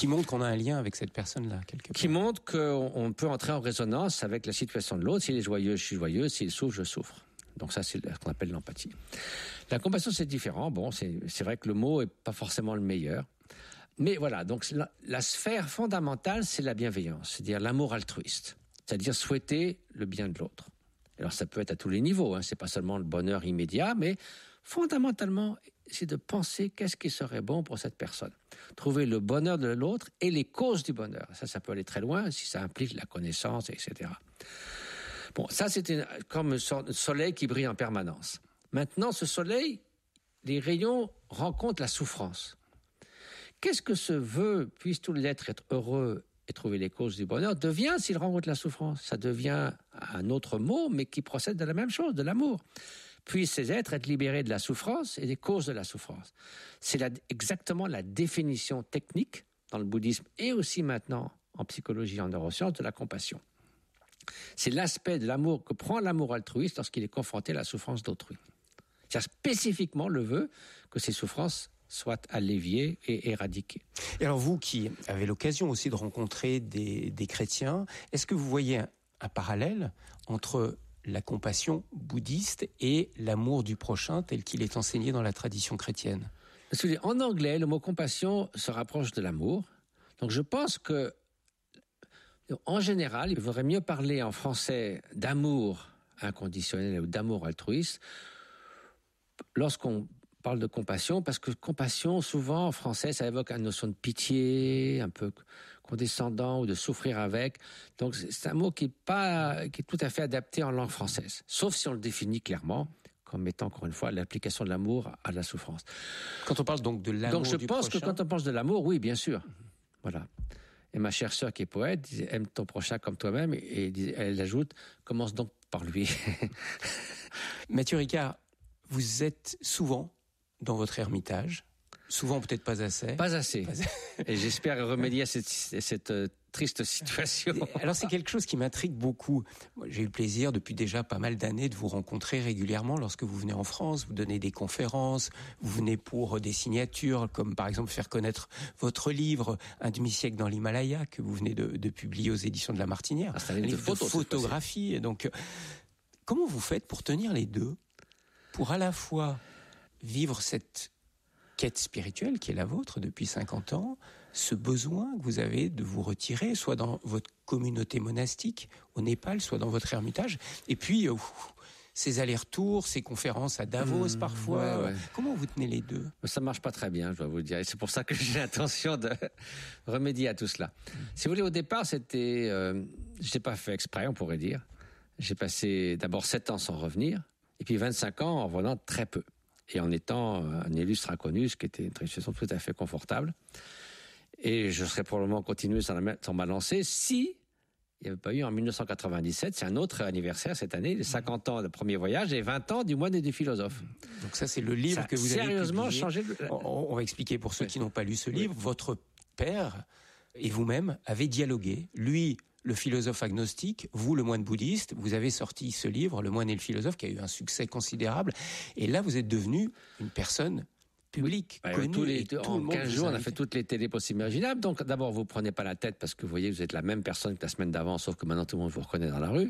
Qui montre qu'on a un lien avec cette personne-là, quelque part. Qui montre qu'on peut entrer en résonance avec la situation de l'autre. S'il est joyeux, je suis joyeux. S'il souffre, je souffre. Donc ça, c'est ce qu'on appelle l'empathie. La compassion, c'est différent. Bon, c'est vrai que le mot est pas forcément le meilleur. Mais voilà, donc la sphère fondamentale, c'est la bienveillance, c'est-à-dire l'amour altruiste. C'est-à-dire souhaiter le bien de l'autre. Alors ça peut être à tous les niveaux, c'est pas seulement le bonheur immédiat, mais fondamentalement, c'est de penser qu'est-ce qui serait bon pour cette personne. Trouver le bonheur de l'autre et les causes du bonheur. Ça peut aller très loin si ça implique la connaissance, etc. Bon, ça c'était comme un soleil qui brille en permanence. Maintenant, ce soleil, les rayons rencontrent la souffrance. Qu'est-ce que ce vœu, puisse tout l'être être heureux et trouver les causes du bonheur, devient s'il rencontre la souffrance? Ça devient un autre mot, mais qui procède de la même chose, de l'amour. Puissent ces êtres être libérés de la souffrance et des causes de la souffrance. C'est exactement la définition technique dans le bouddhisme et aussi maintenant en psychologie et en neurosciences de la compassion. C'est l'aspect de l'amour que prend l'amour altruiste lorsqu'il est confronté à la souffrance d'autrui. C'est spécifiquement le vœu que ces souffrances soient alléviées et éradiquées. Et alors vous qui avez l'occasion aussi de rencontrer des chrétiens, est-ce que vous voyez un parallèle entre la compassion bouddhiste et l'amour du prochain tel qu'il est enseigné dans la tradition chrétienne? En anglais, le mot compassion se rapproche de l'amour. Donc je pense que, en général, il vaudrait mieux parler en français d'amour inconditionnel ou d'amour altruiste lorsqu'on parle de compassion, parce que compassion, souvent en français, ça évoque une notion de pitié, un peu condescendant ou de souffrir avec. Donc c'est un mot qui est tout à fait adapté en langue française, sauf si on le définit clairement comme étant, encore une fois, l'application de l'amour à la souffrance. Quand on parle donc de l'amour du prochain... Donc je pense que quand on pense de l'amour, oui, bien sûr. Voilà. Et ma chère sœur qui est poète disait « Aime ton prochain comme toi-même » et elle ajoute « Commence donc par lui ». Mathieu Ricard, vous êtes souvent dans votre ermitage, souvent peut-être pas assez. Pas assez. Et j'espère remédier à cette triste situation. Alors c'est quelque chose qui m'intrigue beaucoup. Moi, j'ai eu le plaisir depuis déjà pas mal d'années de vous rencontrer régulièrement lorsque vous venez en France, vous donnez des conférences, vous venez pour des signatures, comme par exemple faire connaître votre livre « Un demi-siècle dans l'Himalaya » que vous venez de publier aux éditions de La Martinière. C'est un livre de photographie. Et donc, comment vous faites pour tenir les deux, pour à la fois vivre cette quête spirituelle qui est la vôtre depuis 50 ans, ce besoin que vous avez de vous retirer, soit dans votre communauté monastique au Népal, soit dans votre ermitage, et puis ces allers-retours, ces conférences à Davos parfois. Ouais. Comment vous tenez les deux? Ça marche pas très bien, je dois vous le dire, et c'est pour ça que j'ai l'intention de remédier à tout cela. Si vous voulez, au départ, c'était, je n'ai pas fait exprès, on pourrait dire. J'ai passé d'abord 7 ans sans revenir, et puis 25 ans en revenant très peu. Et en étant un illustre inconnu, ce qui était une situation tout à fait confortable. Et je serais probablement continué sans ma lancée si il n'y avait pas eu en 1997, c'est un autre anniversaire cette année, les 50 ans de premier voyage et 20 ans du moine et du philosophe. Donc ça, c'est le livre ça que vous avez sérieusement publié. changé. On va expliquer pour ceux qui n'ont pas lu ce livre. Votre père et vous-même avez dialogué. Lui, le philosophe agnostique, vous, le moine bouddhiste, vous avez sorti ce livre, Le moine et le philosophe, qui a eu un succès considérable. Et là, vous êtes devenu une personne publique, connue. En 15 jours, on a fait toutes les télés possibles imaginables. Donc, d'abord, vous prenez pas la tête parce que vous voyez, vous êtes la même personne que la semaine d'avant, sauf que maintenant, tout le monde vous reconnaît dans la rue.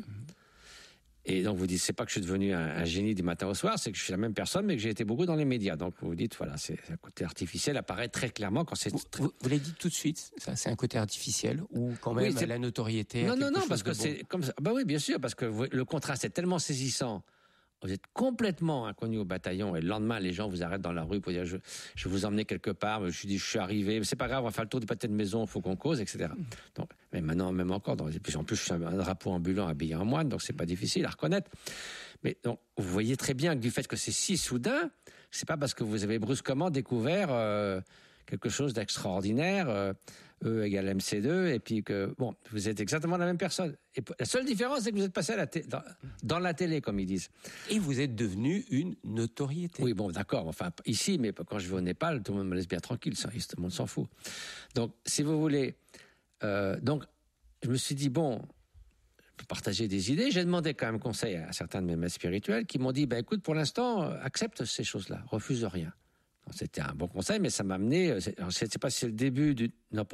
Et donc, vous dites, c'est pas que je suis devenu un génie du matin au soir, c'est que je suis la même personne, mais que j'ai été beaucoup dans les médias. Donc, vous vous dites, voilà, c'est un côté artificiel apparaît très clairement quand c'est... Vous l'avez dit tout de suite, ça, c'est un côté artificiel, ou quand même la notoriété... Non, parce que c'est comme ça. Bah oui, bien sûr, parce que le contraste est tellement saisissant. Vous êtes complètement inconnu au bataillon et le lendemain, les gens vous arrêtent dans la rue pour dire je vais vous emmener quelque part, je suis arrivé, mais c'est pas grave, on va faire le tour du pâté de maison, il faut qu'on cause, etc. Donc, mais maintenant, même encore, en plus, je suis un drapeau ambulant habillé en moine, donc c'est pas difficile à reconnaître. Mais donc, vous voyez très bien que du fait que c'est si soudain, c'est pas parce que vous avez brusquement découvert quelque chose d'extraordinaire, E égale MC2, et puis que, bon, vous êtes exactement la même personne. Et la seule différence, c'est que vous êtes passé à dans la télé, comme ils disent. Et vous êtes devenu une notoriété. Oui, bon, d'accord, enfin, ici, mais quand je vais au Népal, tout le monde me laisse bien tranquille, tout le monde s'en fout. Donc, si vous voulez, donc, je me suis dit, bon, je peux partager des idées. J'ai demandé quand même conseil à certains de mes maîtres spirituels qui m'ont dit, ben, écoute, pour l'instant, accepte ces choses-là, refuse rien. C'était un bon conseil, mais ça m'a amené, je ne sais pas si c'est le début d'une